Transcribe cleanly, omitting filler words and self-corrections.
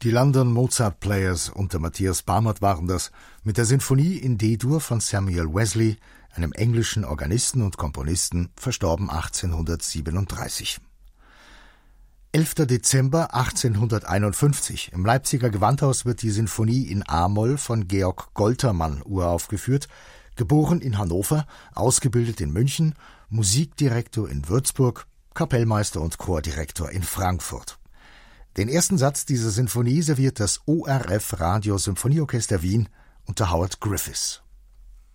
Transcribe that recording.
Die London Mozart Players unter Matthias Barmert waren das, mit der Sinfonie in D-Dur von Samuel Wesley, einem englischen Organisten und Komponisten, verstorben 1837. 11. Dezember 1851. Im Leipziger Gewandhaus wird die Sinfonie in A-Moll von Georg Goltermann uraufgeführt, geboren in Hannover, ausgebildet in München, Musikdirektor in Würzburg, Kapellmeister und Chordirektor in Frankfurt. Den ersten Satz dieser Sinfonie serviert das ORF Radio Symphonieorchester Wien unter Howard Griffiths.